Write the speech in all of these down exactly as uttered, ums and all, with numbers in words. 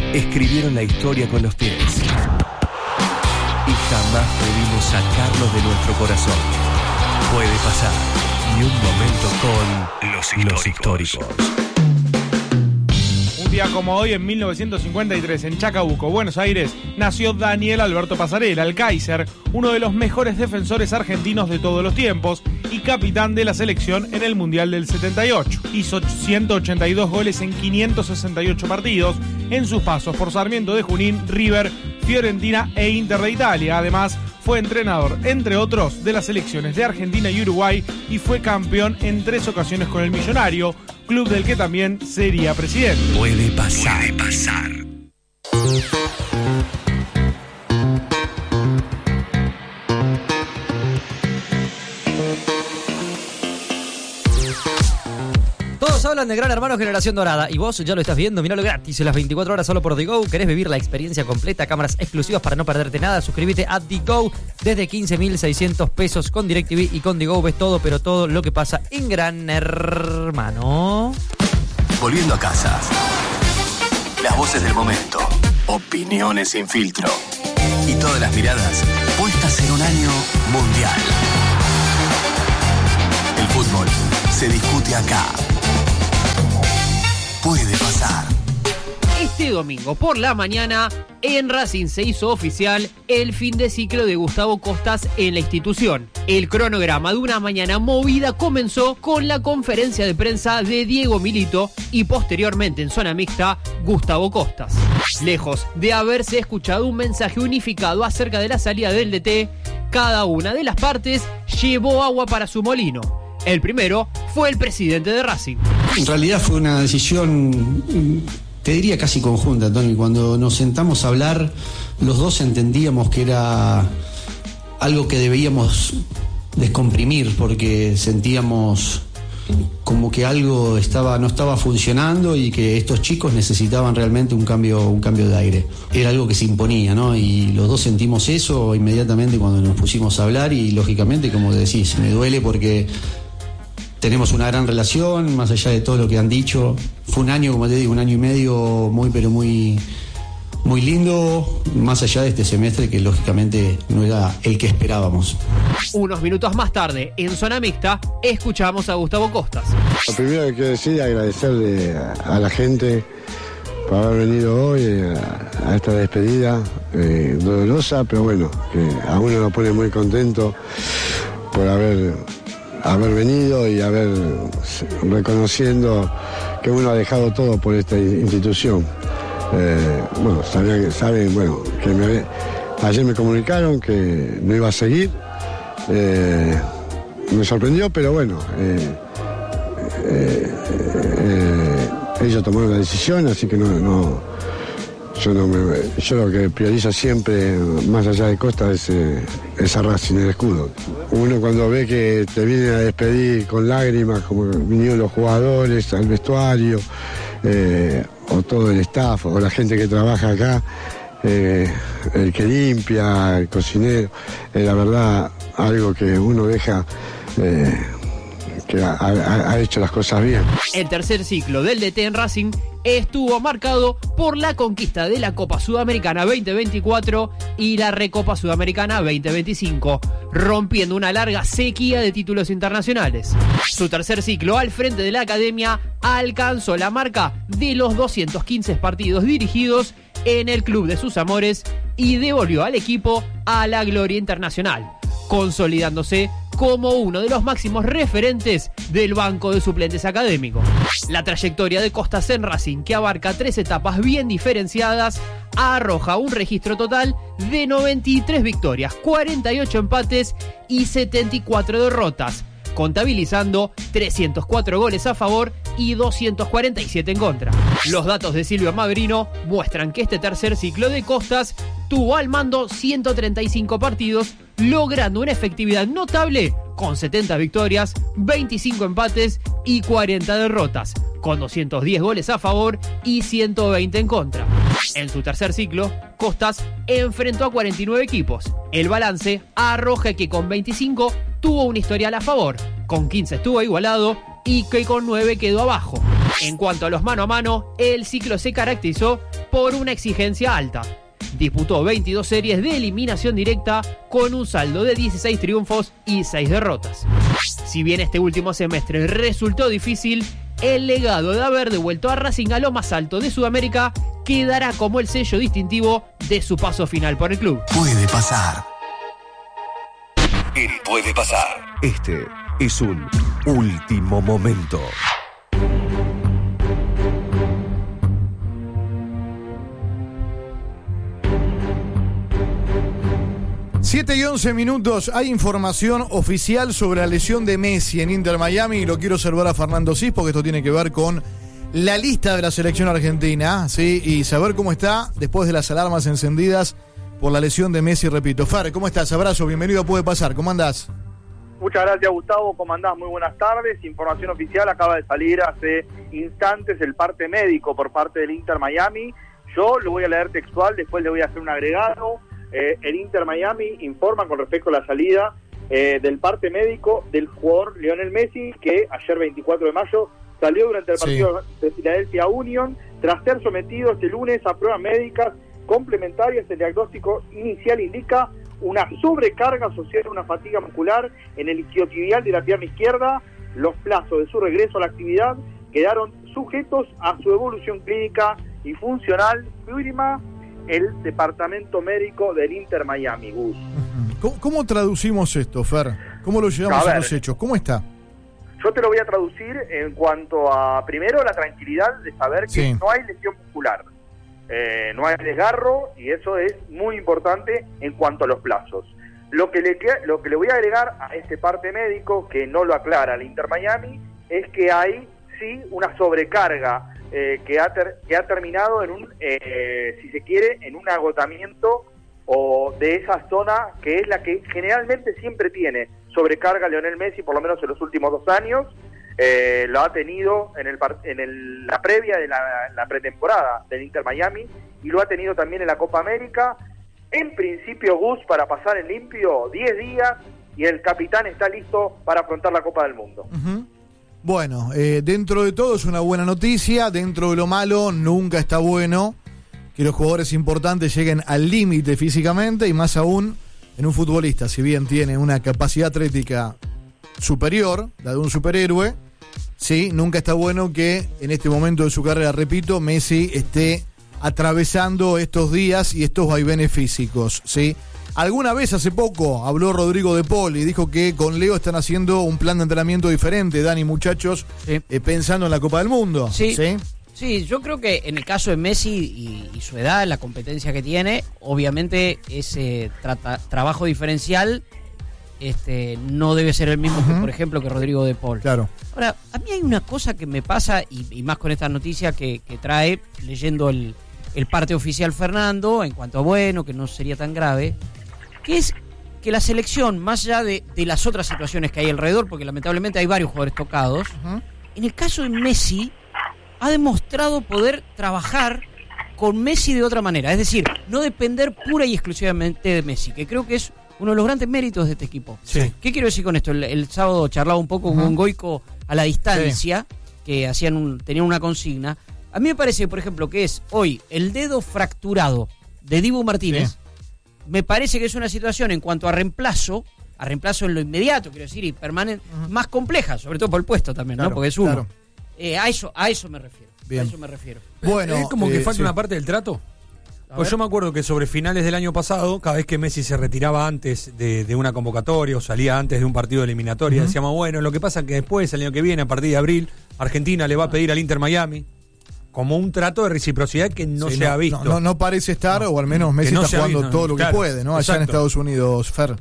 escribieron la historia con los pies. Y jamás pudimos sacarlos de nuestro corazón. Puede pasar. Y un momento con los históricos. Los históricos. Un día como hoy, en mil novecientos cincuenta y tres, en Chacabuco, Buenos Aires, nació Daniel Alberto Pasarela, el Kaiser, uno de los mejores defensores argentinos de todos los tiempos y capitán de la selección en el Mundial del setenta y ocho. Hizo ciento ochenta y dos goles en quinientos sesenta y ocho partidos en sus pasos por Sarmiento de Junín, River, Fiorentina e Inter de Italia. Además, fue entrenador, entre otros, de las selecciones de Argentina y Uruguay y fue campeón en tres ocasiones con el Millonario, club del que también sería presidente. Puede pasar. Puede pasar. Todos hablan de Gran Hermano Generación Dorada y vos ya lo estás viendo, miralo gratis en las veinticuatro horas solo por The Go. ¿Querés vivir la experiencia completa? Cámaras exclusivas para no perderte nada. Suscríbete a The Go desde quince mil seiscientos pesos con DirecTV y con The Go ves todo, pero todo lo que pasa en Gran Hermano. Volviendo a casa. Las voces del momento. Opiniones sin filtro. Y todas las miradas puestas en un año mundial. El fútbol se discute acá. Puede pasar. Este domingo por la mañana en Racing se hizo oficial el fin de ciclo de Gustavo Costas en la institución. El cronograma de una mañana movida comenzó con la conferencia de prensa de Diego Milito y posteriormente en zona mixta Gustavo Costas. Lejos de haberse escuchado un mensaje unificado acerca de la salida del D T, cada una de las partes llevó agua para su molino. El primero fue el presidente de Racing. En realidad fue una decisión, te diría casi conjunta, Tony. Cuando nos sentamos a hablar, los dos entendíamos que era algo que debíamos descomprimir porque sentíamos como que algo estaba, no estaba funcionando y que estos chicos necesitaban realmente un cambio, un cambio de aire. Era algo que se imponía, ¿no? Y los dos sentimos eso inmediatamente cuando nos pusimos a hablar y lógicamente, como decís, me duele porque tenemos una gran relación, más allá de todo lo que han dicho. Fue un año, como te digo, un año y medio muy, pero muy, muy lindo, más allá de este semestre que lógicamente no era el que esperábamos. Unos minutos más tarde, en zona mixta, escuchamos a Gustavo Costas. Lo primero que quiero decir es agradecerle a la gente por haber venido hoy a esta despedida eh, dolorosa, pero bueno, que a uno lo pone muy contento por haber... haber venido y haber reconociendo que uno ha dejado todo por esta institución. Eh, bueno, sabían, saben, bueno, que me, ayer me comunicaron que no iba a seguir. Eh, me sorprendió, pero bueno, eh, eh, eh, ellos tomaron la decisión, así que no, no yo no me, yo lo que priorizo siempre, más allá de Costa, es, eh, es a Racing, el escudo. Uno cuando ve que te vienen a despedir con lágrimas, como vinieron los jugadores al vestuario, eh, o todo el staff, o la gente que trabaja acá, eh, el que limpia, el cocinero, es la verdad algo que uno deja... Eh, que ha, ha, ha hecho las cosas bien. El tercer ciclo del D T en Racing estuvo marcado por la conquista de la Copa Sudamericana veinte veinticuatro y la Recopa Sudamericana veinte veinticinco, rompiendo una larga sequía de títulos internacionales. Su tercer ciclo al frente de la academia alcanzó la marca de los doscientos quince partidos dirigidos en el club de sus amores y devolvió al equipo a la gloria internacional, consolidándose como uno de los máximos referentes del banco de suplentes académico. La trayectoria de Costas en Racing, que abarca tres etapas bien diferenciadas, arroja un registro total de noventa y tres victorias, cuarenta y ocho empates y setenta y cuatro derrotas, contabilizando trescientos cuatro goles a favor y doscientos cuarenta y siete en contra. Los datos de Silvio Mavrino muestran que este tercer ciclo de Costas tuvo al mando ciento treinta y cinco partidos, logrando una efectividad notable con setenta victorias, veinticinco empates y cuarenta derrotas, con doscientos diez goles a favor y ciento veinte en contra. En su tercer ciclo, Costas enfrentó a cuarenta y nueve equipos. El balance arroja que con veinticinco tuvo un historial a favor, con quince estuvo igualado y que con nueve quedó abajo. En cuanto a los mano a mano, el ciclo se caracterizó por una exigencia alta. Disputó veintidós series de eliminación directa con un saldo de dieciséis triunfos y seis derrotas. Si bien este último semestre resultó difícil, el legado de haber devuelto a Racing a lo más alto de Sudamérica quedará como el sello distintivo de su paso final por el club. Puede pasar. El puede pasar. Este es un último momento. siete y once minutos, hay información oficial sobre la lesión de Messi en Inter Miami y lo quiero observar a Fernando Cis porque esto tiene que ver con la lista de la selección argentina, ¿sí? Y saber cómo está después de las alarmas encendidas por la lesión de Messi, repito. Fer, ¿cómo estás? Abrazo, bienvenido a Puede Pasar, ¿cómo andás? Muchas gracias, Gustavo, ¿cómo andás? Muy buenas tardes. Información oficial, acaba de salir hace instantes el parte médico por parte del Inter Miami. Yo lo voy a leer textual, después le voy a hacer un agregado. Eh, el Inter Miami informa con respecto a la salida eh, del parte médico del jugador Lionel Messi, que ayer veinticuatro de mayo salió durante el partido sí. de Philadelphia Union tras ser sometido este lunes a pruebas médicas complementarias. El diagnóstico inicial indica una sobrecarga asociada a una fatiga muscular en el isquiotibial de la pierna izquierda. Los plazos de su regreso a la actividad quedaron sujetos a su evolución clínica y funcional, firma el departamento médico del Inter Miami, Gus. ¿Cómo, cómo traducimos esto, Fer? ¿Cómo lo llevamos a, a los hechos? ¿Cómo está? Yo te lo voy a traducir en cuanto a, primero, la tranquilidad de saber que sí. no hay lesión muscular, eh, no hay desgarro, y eso es muy importante en cuanto a los plazos. Lo que le, lo que le voy a agregar a este parte médico, que no lo aclara el Inter Miami, es que hay, sí, una sobrecarga Eh, que, ha ter, que ha terminado en un, eh, si se quiere, en un agotamiento o de esa zona que es la que generalmente siempre tiene sobrecarga Lionel Messi, por lo menos en los últimos dos años. Eh, lo ha tenido en, el, en el, la previa de la, la pretemporada del Inter Miami y lo ha tenido también en la Copa América. En principio, Gus, para pasar en limpio, diez días y el capitán está listo para afrontar la Copa del Mundo. Uh-huh. Bueno, eh, dentro de todo es una buena noticia. Dentro de lo malo, nunca está bueno que los jugadores importantes lleguen al límite físicamente, y más aún en un futbolista. Si bien tiene una capacidad atlética superior, la de un superhéroe, sí, nunca está bueno que en este momento de su carrera, repito, Messi esté atravesando estos días y estos vaivenes físicos, ¿sí? Alguna vez hace poco habló Rodrigo de Paul y dijo que con Leo están haciendo un plan de entrenamiento diferente, Dani, muchachos, sí. eh, pensando en la Copa del Mundo. Sí, sí, sí, yo creo que en el caso de Messi y, y su edad, la competencia que tiene, obviamente ese trata, trabajo diferencial este, no debe ser el mismo uh-huh. que, por ejemplo, que Rodrigo de Paul. Claro. Ahora, a mí hay una cosa que me pasa, y, y más con esta noticia que, que trae, leyendo el, el parte oficial Fernando, en cuanto a bueno, que no sería tan grave, que es que la selección, más allá de, de las otras situaciones que hay alrededor, porque lamentablemente hay varios jugadores tocados, uh-huh. en el caso de Messi, ha demostrado poder trabajar con Messi de otra manera, es decir, no depender pura y exclusivamente de Messi, que creo que es uno de los grandes méritos de este equipo. Sí. ¿Qué quiero decir con esto? El, el sábado charlaba un poco uh-huh. con Goico a la distancia, sí. que hacían un, tenían una consigna. A mí me parece, por ejemplo, que es hoy el dedo fracturado de Dibu Martínez. Sí. Me parece que es una situación en cuanto a reemplazo, a reemplazo en lo inmediato, quiero decir, y permanente, uh-huh. más compleja, sobre todo por el puesto también, claro, ¿no? Porque es uno. Claro. Eh, a eso, a eso me refiero. Bien. A eso me refiero. Bueno, es como eh, que falta sí. una parte del trato. A pues ver. Yo me acuerdo que sobre finales del año pasado, cada vez que Messi se retiraba antes de, de una convocatoria o salía antes de un partido de eliminatoria, uh-huh. decíamos, bueno, lo que pasa es que después, el año que viene, a partir de abril, Argentina le va a pedir al Inter Miami como un trato de reciprocidad que no sí, se no, ha visto. No, no, no parece estar, no, o al menos Messi no está jugando visto, todo lo claro, que puede, ¿no? Allá exacto. en Estados Unidos, Fer.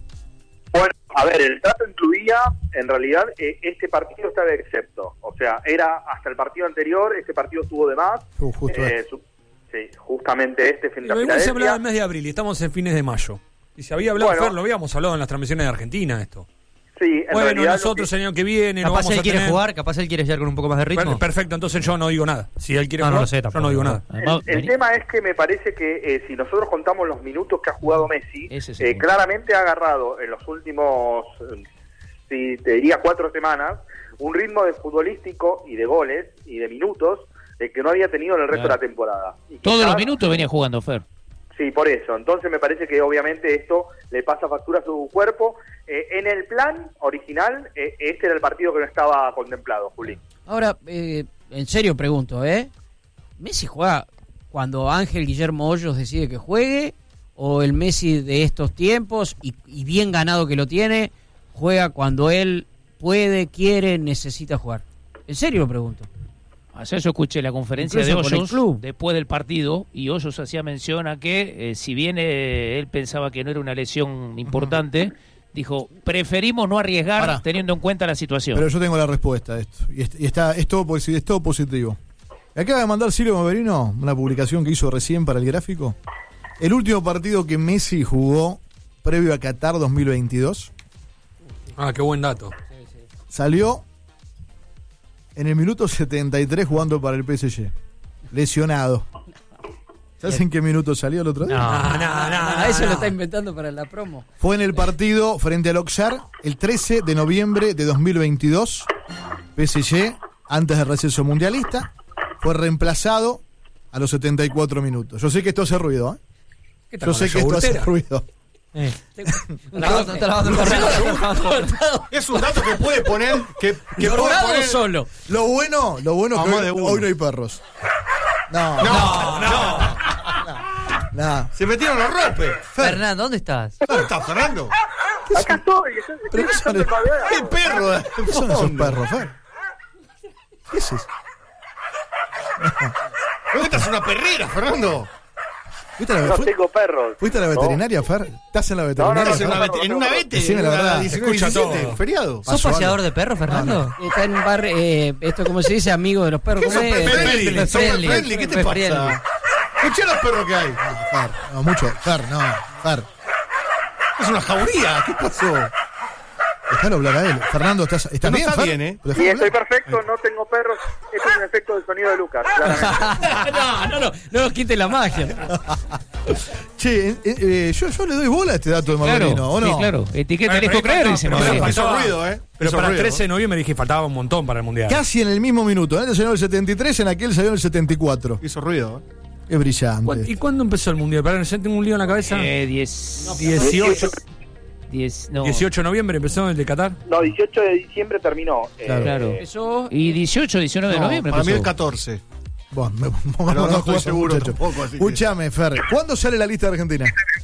Bueno, a ver, el trato incluía, en realidad, eh, este partido estaba excepto. O sea, era hasta el partido anterior, este partido estuvo de más. Uh, justo eh, su, sí, justamente este fin de semana. Igual se hablaba el mes de abril y estamos en fines de mayo. Y se había hablado, bueno, Fer, lo habíamos hablado en las transmisiones de Argentina, esto. Sí, en bueno, nosotros que... el año que viene capaz no vamos él a quiere tener... jugar, capaz él quiere llegar con un poco más de ritmo. Bueno, perfecto, entonces yo no digo nada. Si él quiere no, jugar, no lo sé, tampoco, yo no digo nada. El, el tema es que me parece que eh, si nosotros contamos los minutos que ha jugado Messi, eh, claramente ha agarrado en los últimos, si te diría cuatro semanas, un ritmo de futbolístico y de goles y de minutos eh, que no había tenido en el resto claro. de la temporada. Y Todos quizás, los minutos venía jugando Fer. Sí, por eso. Entonces me parece que obviamente esto le pasa factura a su cuerpo. Eh, en el plan original, eh, este era el partido que no estaba contemplado, Juli. Ahora, eh, en serio pregunto, ¿eh? ¿Messi juega cuando Ángel Guillermo Hoyos decide que juegue? ¿O el Messi de estos tiempos, y, y bien ganado que lo tiene, juega cuando él puede, quiere, necesita jugar? En serio lo pregunto. Ayer yo escuché la conferencia Incluso de con el Hoyos club. después del partido y Hoyos hacía mención a que eh, si bien eh, él pensaba que no era una lesión importante, dijo, preferimos no arriesgar Pará. teniendo en cuenta la situación. Pero yo tengo la respuesta a esto. Y, est- y está, es, todo, posi- es todo positivo. Me acaba de mandar Silvio Maverino una publicación que hizo recién para el gráfico. El último partido que Messi jugó previo a Qatar dos mil veintidós Ah, qué buen dato. salió en el minuto setenta y tres jugando para el P S G. Lesionado. ¿Sabes en qué minuto salió el otro día? No, no, no, Ah, eso lo está inventando para la promo. Fue en el partido frente al Auxerre el trece de noviembre de dos mil veintidós. P S G, antes del receso mundialista, fue reemplazado a los setenta y cuatro minutos. Yo sé que esto hace ruido, ¿eh? ¿Qué tal Yo con sé la que esto hace yogurtera? ruido. Eh. Es un dato que puede poner. Que, que puede ¿Dorado poner solo? Lo bueno, lo bueno es que Vamos hoy, de uno. hoy no hay perros. No, No, no. no. Se metieron los ropes. Fernando, ¿dónde estás? ¿Dónde está Fernando? Acá estoy. estoy- Pero ¿qué estoy son, escuchando el ¡Qué perro! de ¿qué son esos fondo! perros, Fer? ¿Qué es eso? ¿Dónde estás una perrera, Fernando? ¿Fuiste a la, No fu- tengo perros. ¿fuiste a la No. veterinaria, Fer? ¿Estás en la no, veterinaria? no, ¿Estás en no, una, no, vete- en no, una no. vete? Decime la en verdad. diecinueve Escucha diecisiete, todo. feriado. ¿Sos Pasó paseador algo. de perros, Fernando? Está en un bar, eh, esto como se dice, amigo de los perros. ¿Qué ¿Cómo sos es? pet friendly? Pet ¿Sos pet friendly? ¿Qué te pet pasa? friendly. Escuché a los perros que hay. Fer, no, mucho. Fer, no. Fer, Es una jauría. ¿Qué pasó? déjalo hablar a él. Fernando, ¿estás, estás No bien, está Fer? bien, ¿eh? ¿Lo Sí, dejás estoy hablar? perfecto, no tengo perros. Esto es un efecto del sonido de Lucas, claramente. no, no, no, no nos quite la magia. Che, eh, eh, yo, yo le doy bola a este dato de Maverino, Claro, ¿o no? sí, claro. Etiqueta Pero elijo ahí creer, faltaba, dice pero Mauricio. faltaba- Hizo ruido, ¿eh? Pero Hizo para el ruido. trece de noviembre dije faltaba un montón para el Mundial. Casi en el mismo minuto. En este salió en el setenta y tres, en aquel salió en el setenta y cuatro. Hizo ruido, ¿eh? Es brillante. ¿Cuán- ¿Y cuándo empezó el Mundial? Pará, yo tengo un lío en la cabeza. Eh, diez, dieciocho, diez, no. dieciocho de noviembre empezó el de Qatar. No, dieciocho de diciembre terminó. eh, Claro. Claro. Eso. Y dieciocho, diecinueve de No, noviembre para mí el empezó. catorce. Bueno, me, Pero no estoy seguro tampoco, así que- Escúchame, Fer. ¿Cuándo sale la lista de Argentina?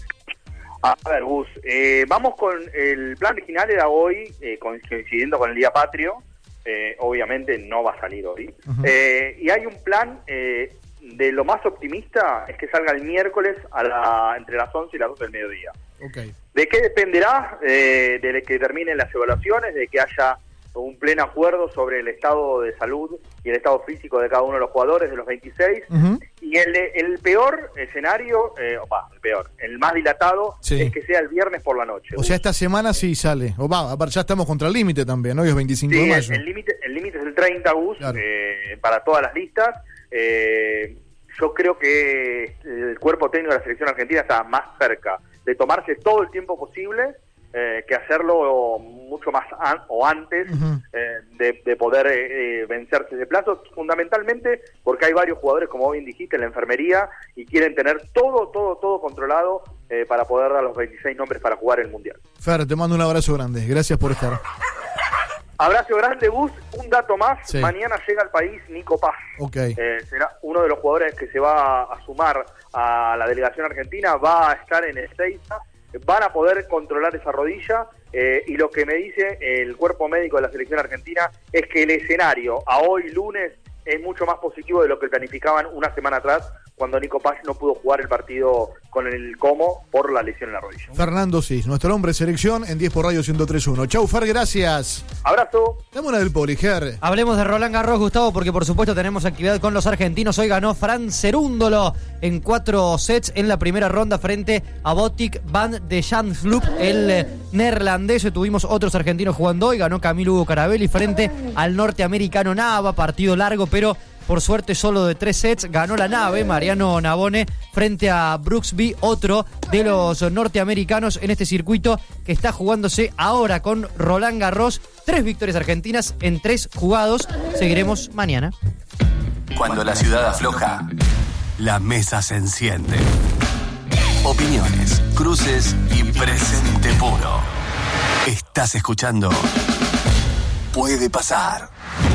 A ver, Gus, eh, vamos con el plan original era hoy, eh, coincidiendo con el Día Patrio, eh, obviamente no va a salir hoy, eh, y hay un plan eh, de lo más optimista, es que salga el miércoles a la, entre las once y las doce del mediodía. Ok. ¿De qué dependerá? Eh, de que terminen las evaluaciones, de que haya un pleno acuerdo sobre el estado de salud y el estado físico de cada uno de los jugadores, de los veintiséis, Ujú. y el, el peor escenario, eh, opa, el peor, el más dilatado, Sí. es que sea el viernes por la noche. O sea, esta semana sí sale. O va, aparte ya estamos contra el límite también, ¿no? Hoy es veinticinco Sí, de el mayo. el límite el límite es el treinta, Gus, Claro. eh, para todas las listas. Eh, yo creo que el cuerpo técnico de la selección argentina está más cerca de tomarse todo el tiempo posible eh, que hacerlo mucho más an- o antes Ujú. eh, de, de poder eh, eh, vencerse ese plazo, fundamentalmente porque hay varios jugadores, como bien dijiste, en la enfermería y quieren tener todo, todo, todo controlado eh, para poder dar los veintiséis nombres para jugar el Mundial. Fer, te mando un abrazo grande. Gracias por estar. Abrazo grande, Gus. Un dato más. Sí. Mañana llega al país Nico Paz. Ok. Eh, será uno de los jugadores que se va a sumar a la delegación argentina. Va a estar en Ezeiza. Van a poder controlar esa rodilla. Eh, y lo que me dice el cuerpo médico de la selección argentina es que el escenario a hoy lunes es mucho más positivo de lo que planificaban una semana atrás, cuando Nico Paz no pudo jugar el partido con el Como por la lesión en la rodilla. Fernando Cis, nuestro hombre de selección en diez por Radio ciento tres punto uno. Chau, Fer, gracias. Abrazo. Dame una del Poli, Ger. Hablemos de Roland Garros, Gustavo, porque por supuesto tenemos actividad con los argentinos. Hoy ganó Fran Cerúndolo en cuatro sets en la primera ronda frente a Botic van de Jandsloop, el eh, neerlandés. Tuvimos otros argentinos jugando hoy. Ganó Camilo Hugo Carabelli frente al norteamericano Nava. Partido largo, pero por suerte solo de tres sets. Ganó la nave Mariano Navone frente a Brooksby, otro de los norteamericanos en este circuito que está jugándose ahora con Roland Garros. Tres victorias argentinas en tres jugados. Seguiremos mañana. Cuando la ciudad afloja, la mesa se enciende. Opiniones, cruces y presente puro. Estás escuchando Puede Pasar.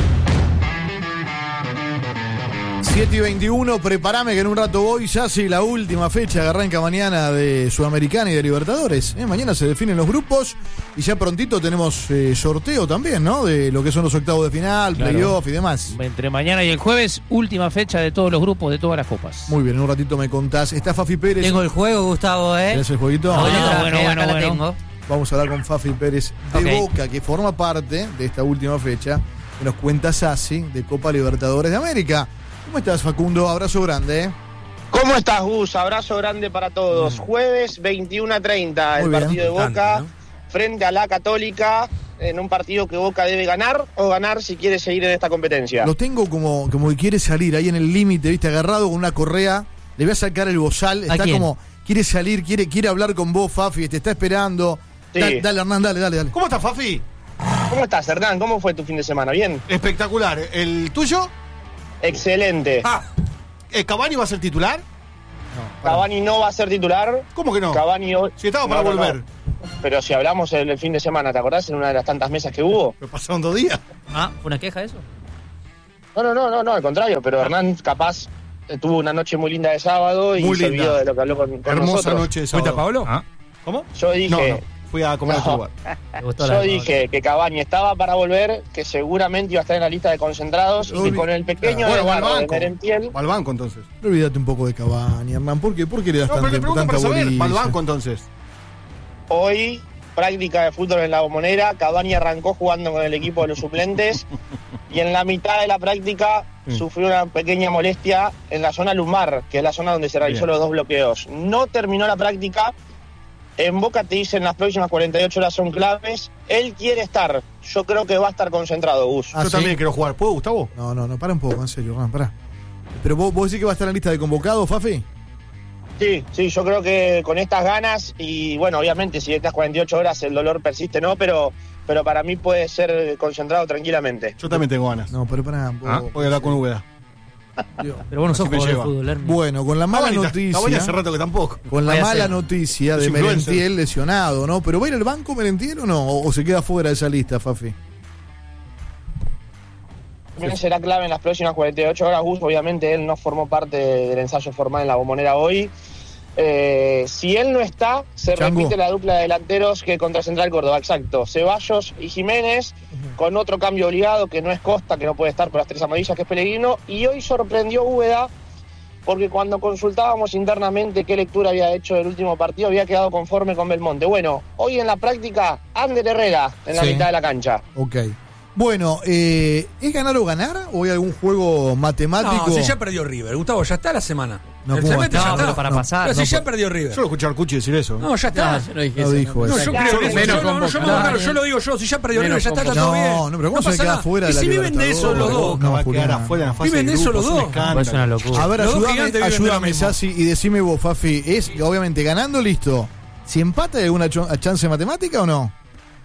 siete y veintiuno, prepárame que en un rato voy. Ya sí, la última fecha que arranca mañana de Sudamericana y de Libertadores. ¿eh? Mañana se definen los grupos y ya prontito tenemos eh, sorteo también, ¿no? De lo que son los octavos de final, Claro. playoff y demás. Entre mañana y el jueves, última fecha de todos los grupos de todas las copas. Muy bien, en un ratito me contás. Está Fafi Pérez. Tengo el juego, Gustavo, ¿eh? ¿Tenés el jueguito? Ah, bueno, traje, bueno, acá bueno, la bueno. tengo. Vamos a hablar con Fafi Pérez de Ok. Boca, que forma parte de esta última fecha que nos cuenta Sassi de Copa Libertadores de América. ¿Cómo estás, Facundo? Abrazo grande, ¿eh? ¿Cómo estás, Gus? Abrazo grande para todos. Jueves veintiuno a treinta, el Muy bien. partido de Boca Importante, ¿no? frente a la Católica, en un partido que Boca debe ganar o ganar si quiere seguir en esta competencia. Lo tengo como, como que quiere salir ahí en el límite, ¿viste? Agarrado con una correa. Le voy a sacar el bozal. Está quién? como, quiere salir, quiere, quiere hablar con vos, Fafi. Te está esperando. Sí. Da- dale, Hernán, dale, dale, dale. ¿Cómo estás, Fafi? ¿Cómo estás, Hernán? ¿Cómo fue tu fin de semana? ¿Bien? Espectacular. ¿El tuyo? Excelente. Ah, ¿el Cavani va a ser titular? Cavani no va a ser titular. ¿Cómo que no? Cavani hoy... Si estaba para No, no, volver. no. Pero si hablamos el, el fin de semana, ¿te acordás? En una de las tantas mesas que hubo. Me pasaron dos días. Ah, ¿una queja eso? No, no, no, no, no, al contrario. Pero Hernán capaz eh, tuvo una noche muy linda de sábado y Muy se linda. olvidó de lo que habló con, con Hermosa nosotros. noche de ¿Fuiste a sábado. Pablo? ¿Cómo? Yo dije... No, no. Fui a comer a otro No. lugar. ¿Te gustó Yo la- dije que Cavani estaba para volver, que seguramente iba a estar en la lista de concentrados y que Obvio. con el pequeño Bueno, va al desgarro de banco. Merentiel, Va al banco, entonces. Pero olvídate un poco de Cavani, Hernán. ¿Por qué? ¿Por qué le das No, pero tanta, le pregunto tanta para saber. bolilla? Va al banco, entonces. hoy práctica de fútbol en la Bombonera. Cavani arrancó jugando con el equipo de los suplentes y en la mitad de la práctica Mm. sufrió una pequeña molestia en la zona lumbar, que es la zona donde se realizó Bien. los dos bloqueos. No terminó la práctica. En Boca te dicen las próximas cuarenta y ocho horas son claves. Él quiere estar. Yo creo que va a estar concentrado, Gus. Ah, Yo ¿sí? también quiero jugar. ¿Puedo, Gustavo? No, no, no, para un poco, en serio, Hernán, para. Pero vos, vos decís que va a estar en la lista de convocados, Fafi. Sí, sí, yo creo que con estas ganas y bueno, obviamente si estas cuarenta y ocho horas el dolor persiste, no, pero pero para mí puede ser concentrado tranquilamente. Yo también tengo ganas. No, pero para. ¿Ah? Voy a hablar con Úbeda. Pero vos no sos Así me jugador de lleva. fútbol, Hermi. Bueno, con la mala Cavani, noticia. Cavani hace rato que tampoco. Con la Vaya mala ser. noticia de Es influencer. Merentiel lesionado, ¿no? Pero ¿va a ir al banco Merentiel o no? ¿O, o se queda fuera de esa lista, Fafi? También será clave en las próximas cuarenta y ocho horas, Gus. Obviamente él no formó parte del ensayo formal en la Bombonera hoy. Eh, si él no está, se Chango. repite la dupla de delanteros que contra Central Córdoba, exacto. Ceballos y Jiménez, con otro cambio obligado que no es Costa, que no puede estar por las tres amarillas, que es Pellegrino. Y hoy sorprendió Úbeda, porque cuando consultábamos internamente qué lectura había hecho del último partido, había quedado conforme con Belmonte. Bueno, hoy en la práctica, Ander Herrera en la Sí. mitad de la cancha. Ok. Bueno, eh, ¿es ganar o ganar? ¿O hay algún juego matemático? No, si ya perdió River. Gustavo, ya está la semana. No, el ¿cómo semestre está? ya No, está. pero para pasar, Pero no si ya por- perdió River. Yo lo escuché a Arcucci decir eso. No, ya está. No, yo no dije No eso, dijo no. eso. No, yo Claro, creo que menos yo, no, no, yo, convocado. no, claro, yo lo digo yo, si ya perdió Menos River, ya está, está convocado. todo bien. No, no, pero ¿cómo se pasa queda nada. fuera Y de si la viven de eso los dos. No, va a quedar Julián. afuera en la fase Viven de eso grupos, los un dos. escándalo. Es una locura. A ver, Los dos ayúdame, gigantes viven de lo ayúdame mismo. Sassi, y decime vos, Fafi, ¿es obviamente ganando listo? ¿Si empata hay alguna cho- chance matemática o no?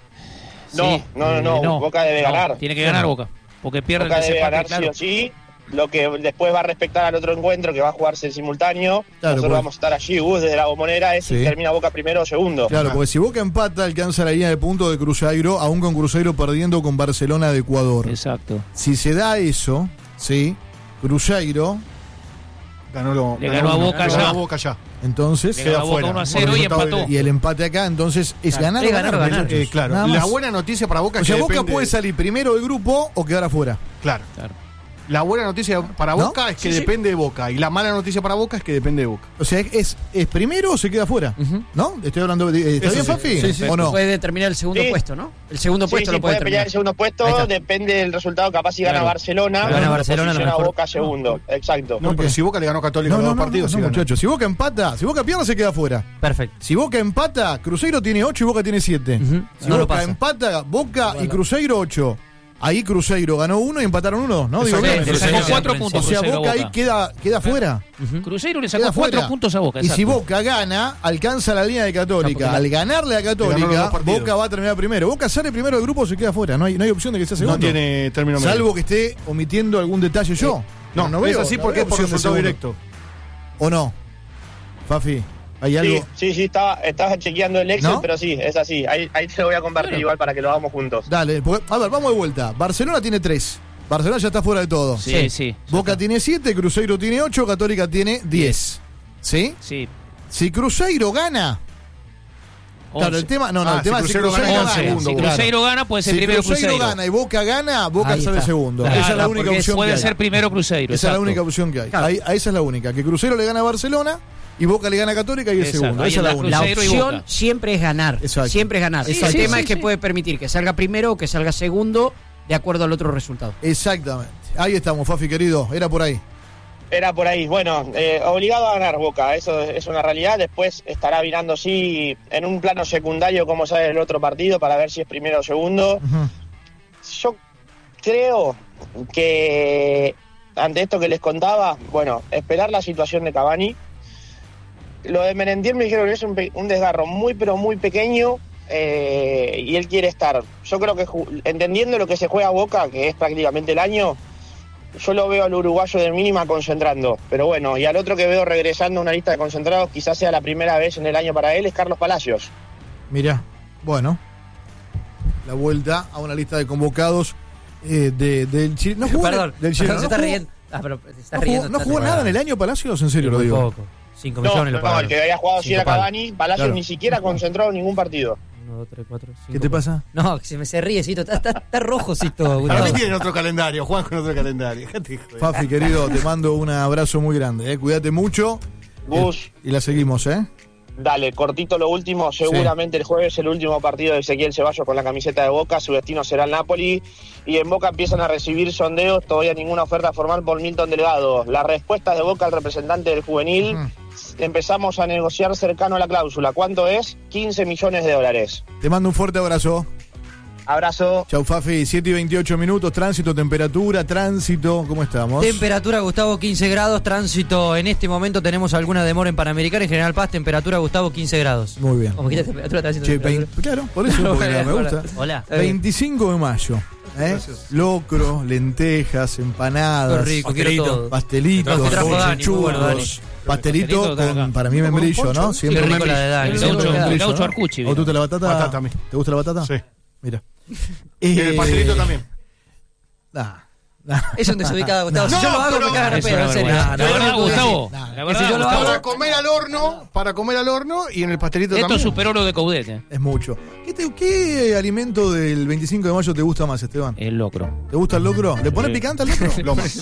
No, Sí, no, no, no, eh, no, Boca debe no, ganar. Tiene que ganar Boca. Porque pierde Boca el debe desempate, ganar claro. sí o sí. Lo que después va a respectar al otro encuentro que va a jugarse en simultáneo. Claro, Nosotros pues. vamos a estar allí, Gus, desde la Bombonera, es Sí. si termina Boca primero o segundo. Claro, porque si Boca empata, alcanza la línea de puntos de Cruzeiro, aún con Cruzeiro perdiendo con Barcelona de Ecuador. Exacto. Si se da eso, sí, Cruzeiro, Ganó, lo, Le ganó a Boca ganó ya. a Boca ya. entonces Le Queda ganó a Boca fuera. uno a cero y Resultado empató. y el empate acá, entonces es Claro, ganar es o ganar o ganar. muchachos. Eh, claro, Nada la más. buena noticia para Boca O es sea, que Boca depende- puede salir primero del grupo o quedar afuera. Claro. Claro. La buena noticia para ¿No? Boca es que Sí, sí. depende de Boca. Y la mala noticia para Boca es que depende de Boca. O sea, ¿es, es primero o se queda fuera? Ujú. ¿No? Estoy hablando de... ¿Está Eso bien, sí. Fafi? Sí, sí, ¿O no? Puede determinar el segundo Sí. puesto, ¿no? El segundo Sí, puesto sí, lo puede puede pelear determinar. el segundo Ahí puesto, está. depende del resultado, capaz si gana Claro. Barcelona, Gana lo Barcelona, a lo posiciona a mejor. Boca segundo, exacto. No, ¿Por pero qué? si Boca le ganó a Católica No, los no, dos no, partidos, no, sí gana. muchachos. Si Boca empata, si Boca pierde, se queda fuera. Perfecto. Si Boca empata, Cruzeiro tiene ocho y Boca tiene siete. Ujú. Si No lo Boca pasa. empata, Boca y Cruzeiro ocho. Ahí Cruzeiro ganó uno y empataron uno, ¿no? Digo Exacto. bien. Le sacó Cruzeiro. cuatro O puntos. O sea, Cruzeiro a Boca ahí Boca. queda, queda fuera. Cruzeiro le Queda sacó cuatro fuera. puntos a Boca. Y si exacto. Boca gana, alcanza la línea de Católica. Claro, Al ganarle a Le ganó los Católica, dos partidos. Boca va a terminar primero. Boca sale primero del grupo, se queda fuera. No hay, no hay opción de que sea segundo. No tiene término medio. Salvo que esté omitiendo algún detalle yo. No, no veo. es así no porque veo es por opción de resultado segundo. directo. ¿O no? Fafi, ¿hay algo? Sí, sí, sí, estaba, estaba chequeando el Excel, ¿No? pero sí, es así. Ahí, ahí te lo voy a compartir Claro. igual para que lo hagamos juntos. Dale, porque- a ver, vamos de vuelta. Barcelona tiene tres. Barcelona ya está fuera de todo. Sí, sí. sí. Boca tiene siete, Cruzeiro tiene ocho, Católica tiene diez. ¿Sí? Sí. Si Cruzeiro gana. Claro, once. el tema, no, no, Ah, el tema si es si Cruzeiro Cruzeiro gana, gana. once. segundo, Si claro. Cruzeiro gana, puede ser Si primero Cruzeiro Cruzeiro. gana y Boca gana, Boca Ahí sale está. segundo. Claro, esa es la porque única opción que Puede hay. ser primero Cruzeiro. Esa es la exacto. única opción que hay. Claro. Ahí- ahí esa es la única. Que Cruzeiro le gana a Barcelona y Boca le gana a Católica y es Exacto. segundo. Ahí Esa es la está única. La Cruzeiro y opción Boca. siempre es ganar. Exacto. Siempre es ganar. Sí, el sí, tema sí, es que sí. puede permitir que salga primero o que salga segundo de acuerdo al otro resultado. Exactamente. Ahí estamos, Fafi querido. Era por ahí. Era por ahí. Bueno, eh, obligado a ganar Boca, eso es una realidad. Después estará mirando, sí, en un plano secundario cómo sale el otro partido para ver si es primero o segundo. Ujú. Yo creo que ante esto que les contaba, bueno, esperar la situación de Cavani. Lo de Merentiel me dijeron que es un, pe- un desgarro muy, pero muy pequeño, eh, y él quiere estar. Yo creo que ju- entendiendo lo que se juega Boca, que es prácticamente el año, yo lo veo al uruguayo de mínima concentrando. Pero bueno, y al otro que veo regresando a una lista de concentrados, quizás sea la primera vez en el año para él, es Carlos Palacios. Mirá, bueno. La vuelta a una lista de convocados eh, de, del Chile. No jugó Perdón, del Chile. perdón, se no está jugó- riendo. Ah, pero se está no riendo. jugó, no está jugó riendo. nada en el año Palacios, en serio lo Muy digo. poco. cinco No, millones lo no, pagaron. el que había jugado sí Cinco era palos. Cavani. Palacios Claro. ni siquiera concentrado en ningún partido. uno, dos, tres, cuatro, cinco. ¿Qué te pasa? No, que se me se ríe, Cito. Está, está, está rojo, Cito. Para Gustavo. mí tienen otro calendario, Juan con otro calendario. Dejate de joder. Fafi, querido, te mando un abrazo muy grande. Eh. Cuídate mucho. Gus, Y la seguimos, ¿eh? dale, cortito lo último. Seguramente el jueves el último partido de Ezequiel Ceballos con la camiseta de Boca. Su destino será el Napoli. Y en Boca empiezan a recibir sondeos. Todavía ninguna oferta formal por Milton Delgado. La respuesta de Boca al representante del juvenil. Ujú. Empezamos a negociar cercano a la cláusula. ¿Cuánto es? quince millones de dólares. Te mando un fuerte abrazo. Abrazo. Chau, Fafi. siete y veintiocho minutos. Tránsito, temperatura, tránsito. ¿Cómo estamos? Temperatura, Gustavo, quince grados. Tránsito, en este momento tenemos alguna demora en Panamericana. En General Paz, temperatura, Gustavo, quince grados. Muy bien. Como quieras, temperatura, tránsito, Che, temperatura. vein- claro, por eso porque me gusta. Hola. veinticinco de mayo. ¿eh? Locro, lentejas, empanadas, Qué rico, quiero todo. pastelitos, Me trajo Dani, muy bueno, Dani. churros. Pastelito Pastelito está con, acá. para mí, membrillo, ¿no? Siempre Qué rico membrillo. la de Dani. El Siempre gaucho- membrillo, el gaucho ¿no? Arcucci, ¿O tú te la batata? Batata a mí. ¿Te gusta la batata? Sí. Mira. Y el pastelito también. Nah, nah. Es un desubicado, Gustavo. Si No, yo lo hago, pero- me cagan a Es pedo, una en serio. vergüenza. No, La no, verdad, no, Gustavo. no, La que verdad, si yo lo Gustavo. hago- Para comer al horno, para comer al horno y en el pastelito Esto también. superó lo de Caudete. Es mucho. ¿Qué, te- qué alimento del veinticinco de mayo te gusta más, Esteban? El locro. ¿Te gusta el locro? ¿Le pones Sí. picante al locro? Lo más.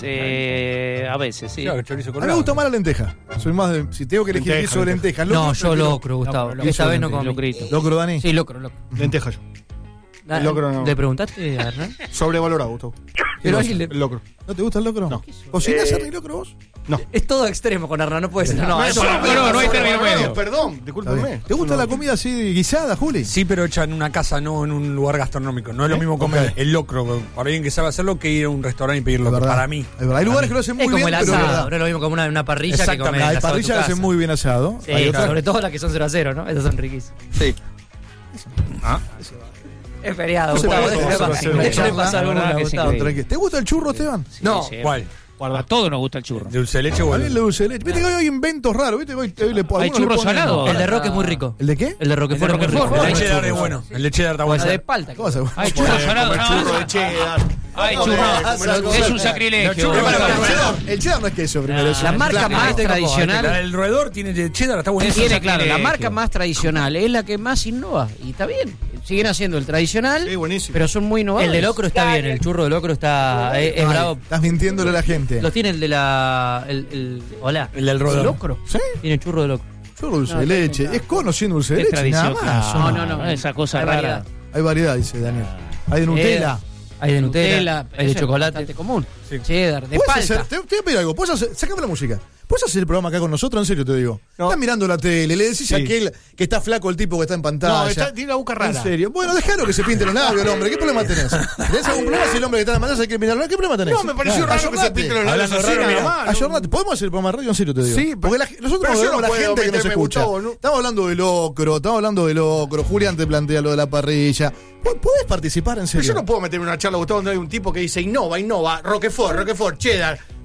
Eh, a veces, sí. Claro, chorizo A mí me colorado. gusta más la lenteja. Soy más de. Si tengo que elegir Lenteja, queso de lenteja. No, yo prefiero- locro, Gustavo. Locro, Esta locro, vez no locro. comí. Locrito. ¿Locro, Dani? Sí, locro, locro. Lenteja yo. Ah, locro no. ¿Le preguntaste a Hernán? Sobrevalorado, Gustavo. Pero alguien le- El locro. ¿No te gusta el locro? No. ¿Cocinás Eh, Hernán, locro vos? No. Es todo extremo con Hernán, no puede ser. No, No, eso no, no, no, no hay término Perdón, medio. Perdón, Está discúlpeme. bien. ¿Te gusta la comida así guisada, Juli? Sí, pero hecha en una casa, no en un lugar gastronómico. No es lo mismo comer Ok. el locro para alguien que sabe hacerlo que ir a un restaurante y pedirlo. Es verdad. Para mí. Es verdad. Hay lugares que lo hacen muy es como bien, el pero es asado. verdad. No es lo mismo como una, una parrilla que Exactamente. comer el Hay asado de tu parrillas que hacen casa. muy bien asado. Sí, Hay otras- sobre todo las que son cero a cero, ¿no? Esas son riquísimas. Sí. Es feriado, No se Gustavo. puede Déjale cero a pasar- cero. déjale La pasar verdad alguna, que sí, Gustavo. que- Tranqui. ¿Te gusta el churro, Esteban? Sí, No. sí. ¿Cuál? A todos nos gusta el churro. ¿De dulce de leche o A mí el el de dulce de leche. Viste que hoy hay inventos raros. ¿Viste que hoy, hoy le, algunos ¿Hay le churro ponen- salado? El de Roque es muy rico. ¿El de qué? El de Roquefort es muy Roquefort. rico. El de Ay, cheddar es churros. bueno. El de cheddar está O bueno. el de palta. ¿Cómo vas a- Hay churro salado. Comer no, churro no. de cheddar. Ay, No, churro. no, Es un sacrilegio. Los churros boludo. para El cheddar- El cheddar no es queso, primero. Ah, es La un- marca Claro, más este como- tradicional. La del roedor tiene de cheddar, está buenísimo. Tiene, claro, la sacrilegio. marca más tradicional es la que más innova. Y está bien. Siguen haciendo el tradicional, Sí, buenísimo. pero son muy innovadores. El de locro está bien, el churro de locro está. Es, es Ay, bravo. Estás mintiéndole a la gente. Los tiene el de la. El, el- hola. El del roedor. locro. ¿Sí? Tiene churro de locro. Churro dulce No, de está leche. bien, Es cono sin dulce de Es leche, nada tradición. más. claro. No, no, no. Esa cosa Hay rara. variedad. Hay variedad, dice Daniel. Hay de Nutella. Hay de Nutella, Nutella, hay de eso es chocolate. bastante común. Sí. Cheddar, de ¿Puedes palta. hacer, te, te voy a pedir algo, ¿puedes hacer, sacame la música. ¿Puedes hacer el programa acá con nosotros? En serio te digo. No. Estás mirando la tele, le decís Sí. a aquel que está flaco el tipo que está en pantalla. No, está- tiene la boca rara. En serio. Bueno, déjalo que se pinte los labios el hombre. ¿Qué problema tenés? ¿Tenés algún problema si el hombre que está en la pantalla se quiere pintar los labios? ¿Qué problema tenés? No, me pareció raro que se pinte los labios Hablando así, raro, nada mirá. más. Ayornate. ¿Podemos hacer el programa de radio? En serio te digo. Sí, pero- porque la- nosotros pero nos yo vemos no a la puedo gente que nos meterme, escucha. Gustavo, ¿no? Estamos hablando de locro, estamos hablando de locro. Julián te plantea lo de la parrilla. ¿Pu- ¿Puedes participar en Pero serio? yo no puedo meterme en una charla, Gustavo, donde hay un tipo que dice innova, innova, Roquefort, Roquefort, cheddar.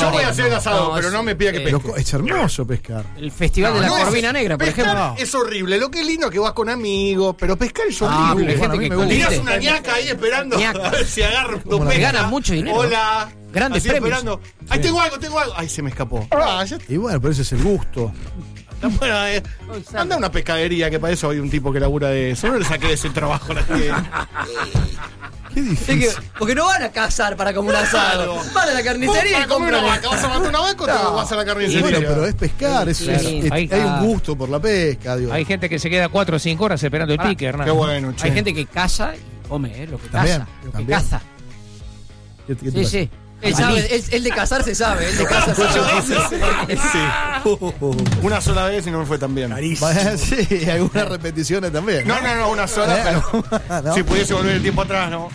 Yo voy a hacer el asado, No, pero es- no me pida que eh, pesque. Pero es hermoso pescar. El Festival de la No es- Corvina Negra, por pescar ejemplo. es horrible. Lo que es lindo es que vas con amigos, pero pescar es Ah, horrible. pero hay gente Bueno, a mí que me gusta. Tirás compite. una ñaca ahí esperando Ñaca. a ver si agarro tu Como la- pesca. Ganan mucho dinero. Hola. Grandes Así premios. esperando. Ay, tengo algo, tengo algo. Ay, se me escapó. Ah, ya Y bueno, pero ese es el gusto. Bueno, eh, anda a una pescadería, que para eso hay un tipo que labura de eso. No le saqué ese trabajo a la gente. Qué difícil. Es que, porque no van a cazar para comer un asado. Van a la carnicería y Para comer compran. una vaca, ¿vas a matar una vaca o te No. vas a la Y carnicería? bueno, pero es pescar, es, Sí, es- sí. es- Hay- hay un gusto por la pesca, digo. Hay gente que se queda cuatro o cinco horas esperando el Pará. pique, Hernán. Qué bueno, che. Hay gente que caza y come, ¿eh? Lo que También, caza. Lo que también. caza. ¿Qué- qué te Sí, pasa? sí. Él sabe, él, él de casar se sabe, él de casar se sabe. Una sola vez y no me fue tan bien. Vaya, sí, algunas repeticiones también. No, no, no, una sola, ¿Eh? pero ¿No? si pudiese volver el tiempo atrás, ¿no?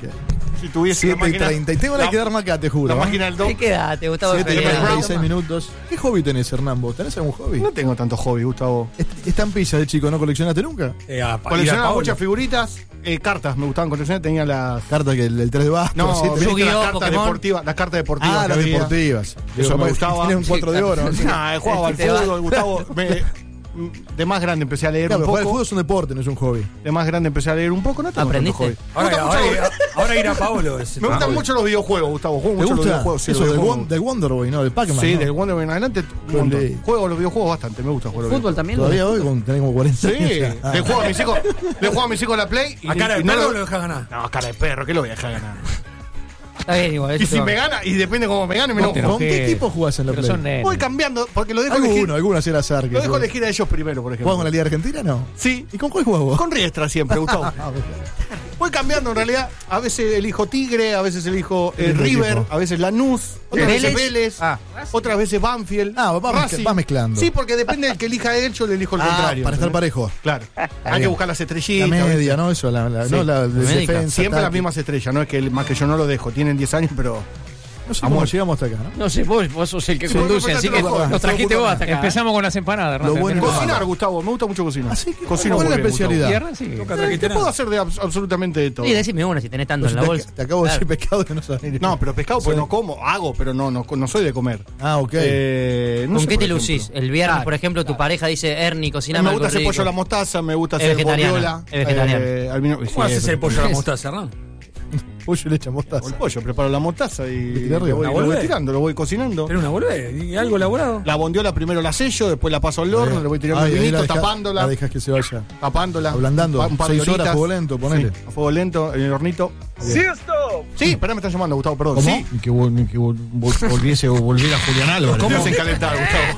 Si tuviese la siete y máquina- treinta. Y tengo la que dar acá, te juro. La ¿eh? máquina del dos. ¿Qué quedate, Gustavo? siete y Ferial? treinta y seis minutos. ¿Qué hobby tenés, Hernán? ¿Vos tenés algún hobby? No tengo tanto hobby, Gustavo. Est- Estampillas de chico, ¿no coleccionaste nunca? Eh, a- ir a Coleccionaba Paolo. muchas figuritas, eh, cartas, me gustaban coleccionar, tenía las... Carta que el, el tres de bastos. No, así, tenés- viste las Yu-Gi-Oh, cartas Pokémon. deportivas, las cartas deportivas Ah, que las había. deportivas. Eso me gustaba. Tiene un cuatro de oro. ¿no? Nah, jugaba al fútbol, Gustavo. me- de más grande empecé a leer Claro, un pero jugar al poco. fútbol es un deporte, no es un hobby. De más grande empecé a leer un poco, no tengo tanto ¿Aprendiste? hobby. Ahora, Me gustan ahora, mucho- ahora ir a Paolo es Me gustan hobby. mucho los videojuegos, Gustavo. Juego ¿Te mucho los gusta? videojuegos. sí, Eso los del, videojuegos. Won- del Wonder Boy, ¿no? Del Pac-Man. Sí, ¿no? del Wonder Woman en adelante. un montón. Ole. Juego los videojuegos bastante, me gusta jugar los Fútbol también. Todavía hoy con, tenés como cuarenta Sí, años. ya. le juego a mis hijos, le juego a mis hijos la Play y, ¿A cara de y no perro lo- lo dejas ganar? No, cara de perro, ¿qué lo voy a dejar ganar? Está bien, igual. Y eso si te me va. gana, y depende cómo me gane, me No enojo. te ¿Con enojes. qué equipo jugás en la Pero Play? son nenes. Voy cambiando, porque lo dejo elegir. Alguno, alguno así al azar. que Lo dejo juega. elegir a ellos primero, por ejemplo. ¿Jugás con la Liga Argentina no? Sí. ¿Y con cuál jugás vos? Con Riestra siempre, Gustavo. Ah, Voy cambiando en realidad. A veces elijo Tigre, a veces elijo eh, Lindo River, equipo. a veces Lanús, otras ¿Vélez? veces Vélez, Ah. otras veces Banfield. Ah, va, mezcla- Racing. va mezclando. Sí, porque depende del que elija él, yo le elijo el Ah, contrario. para estar ¿entendés? parejo. Claro. Hay bien. que buscar las La estrellitas. media, ¿viste? ¿no? Eso, la, la, Sí. no, la, de Médica. defensa. Siempre tal. las mismas estrellas, no es que el- más que yo no lo dejo. Tienen diez años, pero. No sé cómo llegamos hasta acá, ¿no? No sé, vos, vos sos el que Sí, conduce, vos así me que contaste nos trajiste vos hasta acá. Empezamos con las empanadas, Hernán. Lo bueno Terminamos. es- Cocinar, Gustavo, me gusta mucho cocinar. Así que, Cocino ¿cuál es muy la bien, especialidad? ¿Y Hernán? Sí. Nunca Gustavo. Eh, trajiste Te puedo nada. hacer de abs- absolutamente de todo. Sí, decime una si tenés tanto Pues en la te, bolsa. te acabo de decir Claro. pescado que no sabés. No, pero pescado pues Sí. no como, hago, pero no, no, no soy de comer. Ah, ok. Eh, no ¿Con sé, qué por te ejemplo. lucís? El viernes, Claro, por ejemplo, tu pareja dice, Ernie, cociname Me algo gusta hacer rico. pollo a la mostaza, me gusta Es hacer vegetariana, bordiola. es vegetariana. eh, al vino- ¿Cómo sí, haces es- el pollo a la mostaza, Hernán? Pollo y leche mostaza. El pollo, preparo la mostaza y tira arriba. lo voy, ¿La lo voy volvés? tirando, lo voy cocinando. Pero una volvé, ¿y algo elaborado? La bondiola primero la sello, después la paso al horno, le voy tirando Ay, el ahí vinito, la deja- tapándola, La dejas que se vaya. tapándola. Ablandando. Un par de Seis horas horitas. a fuego lento, ponele. Sí, a fuego lento, en el hornito. ¡Siesto! Sí, espera, me están llamando, Gustavo, perdón. ¿Cómo? Sí. Ni que, vol- ni que vol- vol- volviese o volviera Julián Álvarez. ¿Cómo ¿no? se calentar, Gustavo?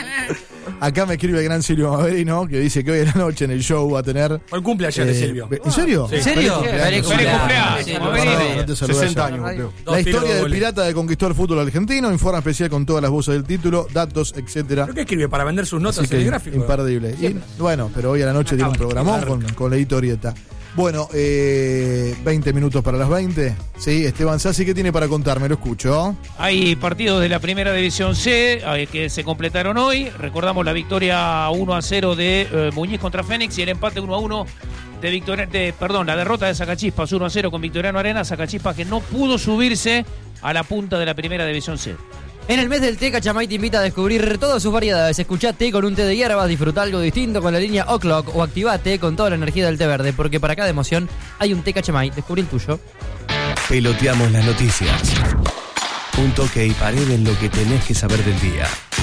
Acá me escribe el gran Silvio Maverino que dice que hoy en la noche en el show va a tener. Fue el cumple ayer de eh, Silvio. ¿En serio? Sí. ¿En serio? Feliz Feliz cumpleaños. cumpleaños. Sí, Sí, Maverino. Maverino. No te saludé sesenta ayer. años, creo. Dos La tiros historia del goles. pirata que conquistó el fútbol argentino, informe especial con todas las voces del título, datos, etcétera. ¿Pero qué escribe? ¿Para vender sus notas Así en el que gráfico? imperdible. Y, bueno, pero hoy a la noche tiene un programón con, con la editorieta. Bueno, eh, veinte minutos para las veinte. Sí, Esteban Sassi, ¿qué tiene para contarme? Lo escucho. Hay partidos de la primera división C eh, que se completaron hoy. Recordamos la victoria uno a cero de eh, Muñiz contra Fénix y el empate uno a uno de Victoria, de, perdón, la derrota de Sacachispas uno a cero con Victoriano Arena. Sacachispas que no pudo subirse a la punta de la primera división C. En el mes del té, Cachamay te invita a descubrir todas sus variedades. Escuchá té con un té de hierbas, disfruta algo distinto con la línea O'Clock o activate con toda la energía del té verde, porque para cada emoción hay un té Cachamay. Descubrí el tuyo. Peloteamos las noticias. Un toque y pared en lo que tenés que saber del día.